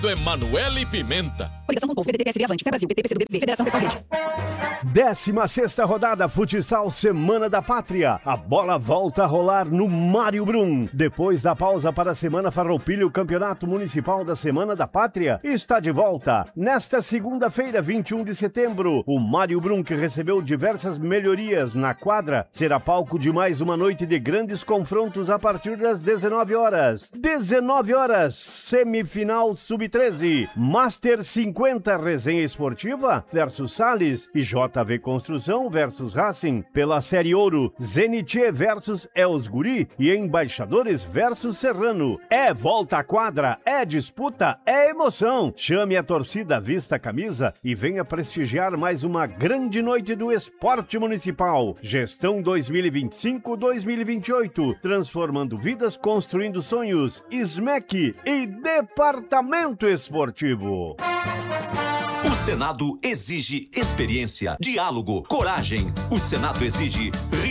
do Emanuele Pimenta. Coligação com o povo, PDT, PSB, Avante, Fé Brasil, PT, PCdoB, Federação Pessoal Rede. 16ª rodada Futsal Semana da Pátria. A bola volta a rolar no Mário Brum. Depois da pausa para a Semana Farroupilha, o Campeonato Municipal da Semana da Pátria está de volta. Nesta segunda-feira, 21 de setembro, o Mário Brum, que recebeu diversas melhorias na quadra, será palco de mais uma noite de grandes confrontos a partir das 19 horas. 19 horas, semifinal Sub-13. Master 50, resenha esportiva versus Salles e JV Construção versus Racing. Pela Série Ouro, Zenit versus Els Guri e Embaixadores versus Serrano. É volta à quadra, é disputa, é emoção. Chame a torcida, vista a camisa e venha prestigiar mais uma grande noite do esporte municipal. Gestão 2025-2028, transformando vidas, construindo sonhos. SMEC e Departamento Esportivo. O Senado exige experiência, diálogo, coragem. O Senado exige